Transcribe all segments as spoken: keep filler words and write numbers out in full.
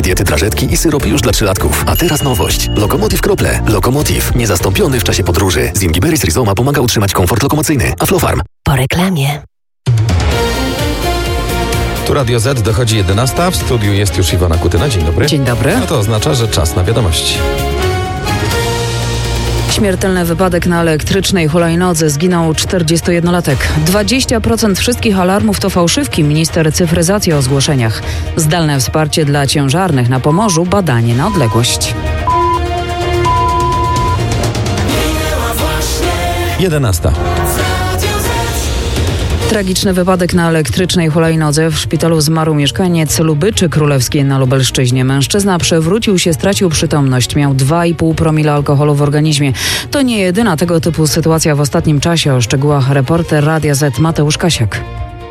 Produkty diety, drażetki i syrop już dla trzylatków. A teraz nowość. Lokomotiv Krople. Lokomotiv. Niezastąpiony w czasie podróży. Zingiberis Rizoma pomaga utrzymać komfort lokomocyjny. Aflofarm. Po reklamie. Tu Radio Z, dochodzi jedenasta. W studiu jest już Iwona Kutyna. Dzień dobry. Dzień dobry. A to oznacza, że czas na wiadomości. Śmiertelny wypadek na elektrycznej hulajnodze, zginął czterdziestojednolatek. dwadzieścia procent wszystkich alarmów to fałszywki. Minister cyfryzacji o zgłoszeniach. Zdalne wsparcie dla ciężarnych na Pomorzu, badanie na odległość. jedenasta. Tragiczny wypadek na elektrycznej hulajnodze. W szpitalu zmarł mieszkaniec Lubyczy Królewskiej na Lubelszczyźnie. Mężczyzna przewrócił się, stracił przytomność. Miał dwa i pół promila alkoholu w organizmie. To nie jedyna tego typu sytuacja w ostatnim czasie. O szczegółach reporter Radia Z Mateusz Kasiak.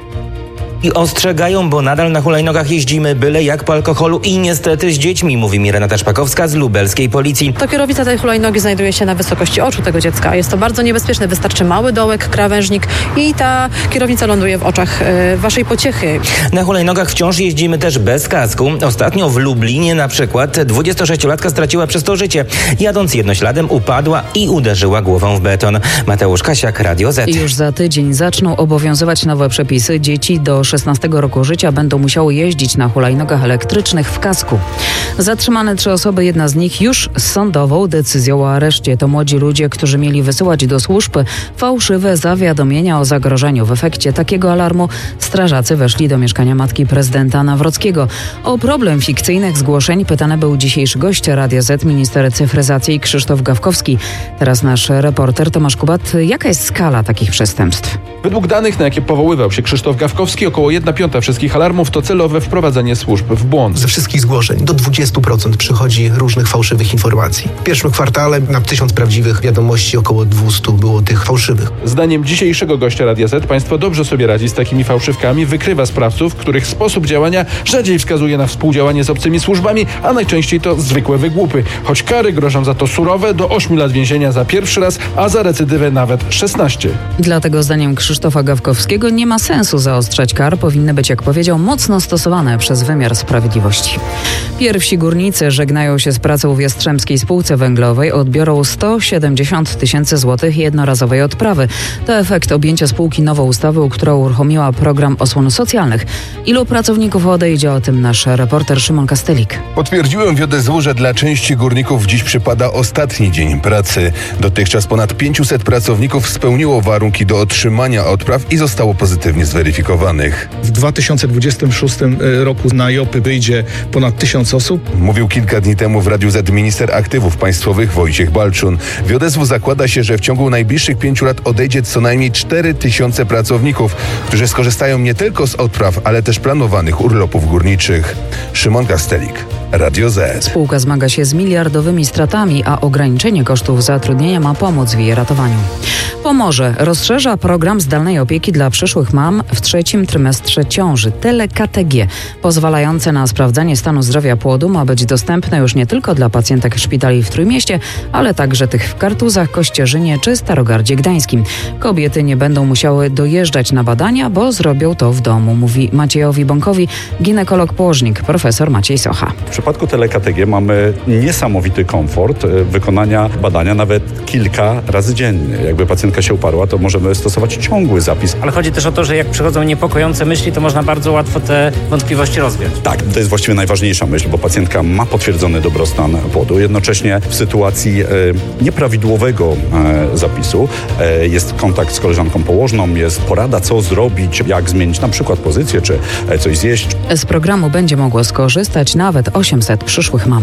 I ostrzegają, bo nadal na hulajnogach jeździmy byle jak po alkoholu i niestety z dziećmi, mówi mi Renata Szpakowska z lubelskiej policji. To kierownica tej hulajnogi znajduje się na wysokości oczu tego dziecka. Jest to bardzo niebezpieczne. Wystarczy mały dołek, krawężnik i ta kierownica ląduje w oczach y, waszej pociechy. Na hulajnogach wciąż jeździmy też bez kasku. Ostatnio w Lublinie na przykład dwudziestosześciolatka straciła przez to życie. Jadąc jednośladem upadła i uderzyła głową w beton. Mateusz Kasiak, Radio Z. Już za tydzień zaczną obowiązywać nowe przepisy. Dzieci do szesnastego roku życia będą musiały jeździć na hulajnogach elektrycznych w kasku. Zatrzymane trzy osoby, jedna z nich już z sądową decyzją o areszcie. To młodzi ludzie, którzy mieli wysyłać do służb fałszywe zawiadomienia o zagrożeniu. W efekcie takiego alarmu strażacy weszli do mieszkania matki prezydenta Nawrockiego. O problem fikcyjnych zgłoszeń pytany był dzisiejszy gość Radia Z, minister cyfryzacji Krzysztof Gawkowski. Teraz nasz reporter Tomasz Kubat. Jaka jest skala takich przestępstw? Według danych, na jakie powoływał się Krzysztof Gawkowski, około jedna piąta wszystkich alarmów to celowe wprowadzenie służb w błąd. Ze wszystkich zgłoszeń do dwadzieścia procent przychodzi różnych fałszywych informacji. W pierwszym kwartale na tysiąc prawdziwych wiadomości około dwieście było tych fałszywych. Zdaniem dzisiejszego gościa Radia Z państwo dobrze sobie radzi z takimi fałszywkami, wykrywa sprawców, których sposób działania rzadziej wskazuje na współdziałanie z obcymi służbami, a najczęściej to zwykłe wygłupy. Choć kary grożą za to surowe, do ośmiu lat więzienia za pierwszy raz, a za recydywę nawet szesnaście. Dlatego zdaniem Krzysztofa Gawkowskiego nie ma sensu zaostrzać kar. Powinny być, jak powiedział, mocno stosowane przez wymiar sprawiedliwości. Pierwsi górnicy żegnają się z pracą w Jastrzębskiej Spółce Węglowej. Odbiorą sto siedemdziesiąt tysięcy złotych jednorazowej odprawy. To efekt objęcia spółki nową ustawą, która uruchomiła program osłon socjalnych. Ilu pracowników odejdzie, o tym nasz reporter Szymon Kastelik. Potwierdziłem w J D Z U, że dla części górników dziś przypada ostatni dzień pracy. Dotychczas ponad pięciuset pracowników spełniło warunki do otrzymania odpraw i zostało pozytywnie zweryfikowanych. W dwa tysiące dwudziestym szóstym roku na J O P-y wyjdzie ponad tysiąc osób. Mówił kilka dni temu w Radiu Z minister aktywów państwowych Wojciech Balczun. W J D Z U zakłada się, że w ciągu najbliższych pięciu lat odejdzie co najmniej cztery tysiące pracowników, którzy skorzystają nie tylko z odpraw, ale też planowanych urlopów górniczych. Szymon Kastelik, Radio Z. Spółka zmaga się z miliardowymi stratami, a ograniczenie kosztów zatrudnienia ma pomóc w jej ratowaniu. Pomorze rozszerza program zdalnej opieki dla przyszłych mam w trzecim trymestrze ciąży. Tele-K T G pozwalające na sprawdzanie stanu zdrowia płodu ma być dostępne już nie tylko dla pacjentek szpitali w Trójmieście, ale także tych w Kartuzach, Kościerzynie czy Starogardzie Gdańskim. Kobiety nie będą musiały dojeżdżać na badania, bo zrobią to w domu, mówi Maciejowi Bąkowi ginekolog-położnik profesor Maciej Socha. W przypadku Tele-K T G mamy niesamowity komfort wykonania badania nawet kilka razy dziennie. Jakby pacjentka się uparła, to możemy stosować ciągły zapis. Ale chodzi też o to, że jak przychodzą niepokojące myśli, to można bardzo łatwo te wątpliwości rozwiać. Tak, to jest właściwie najważniejsza myśl, bo pacjentka ma potwierdzony dobrostan płodu. Jednocześnie w sytuacji e, nieprawidłowego e, zapisu e, jest kontakt z koleżanką położną, jest porada, co zrobić, jak zmienić na przykład pozycję, czy e, coś zjeść. Z programu będzie mogło skorzystać nawet osiemset przyszłych mam.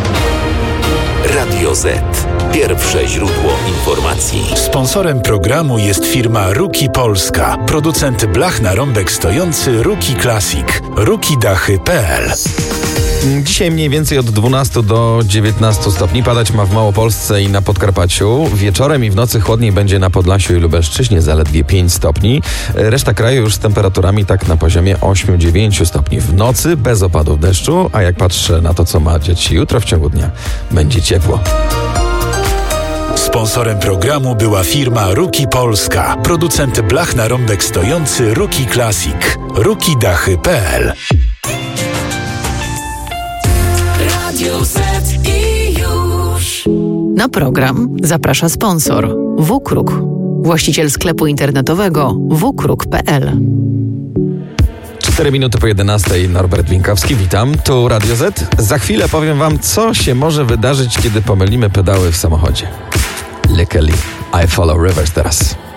Radio Z. Pierwsze źródło informacji. Sponsorem programu jest firma Ruki Polska. Producent blach na rąbek stojący Ruki Classic. ruki dachy kropka p l. Dzisiaj mniej więcej od dwunastu do dziewiętnastu stopni. Padać ma w Małopolsce i na Podkarpaciu. Wieczorem i w nocy chłodniej będzie na Podlasiu i Lubelszczyźnie, zaledwie pięć stopni. Reszta kraju już z temperaturami tak na poziomie osiem do dziewięciu stopni. W nocy bez opadów deszczu, a jak patrzę na to, co ma dziać się jutro w ciągu dnia, będzie ciepło. Sponsorem programu była firma Ruki Polska. Producent blach na rąbek stojący Ruki Classic. ruki dachy kropka p l. Radio Z i już. Na program zaprasza sponsor WKRUK, właściciel sklepu internetowego w kruk kropka p l. cztery minuty po jedenastej, Norbert Winkowski, witam. Tu Radio Z. Za chwilę powiem wam, co się może wydarzyć, kiedy pomylimy pedały w samochodzie. Luckily, I follow rivers teraz.